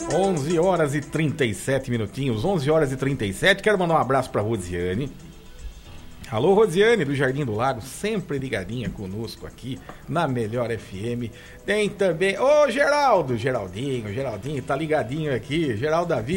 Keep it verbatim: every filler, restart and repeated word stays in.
onze horas e trinta e sete minutinhos, onze horas e trinta e sete. Quero mandar um abraço para Rosiane. Alô, Rosiane, do Jardim do Lago, sempre ligadinha conosco aqui na Melhor F M. Tem também, ô Geraldo, Geraldinho, Geraldinho, tá ligadinho aqui, Geraldo Davi.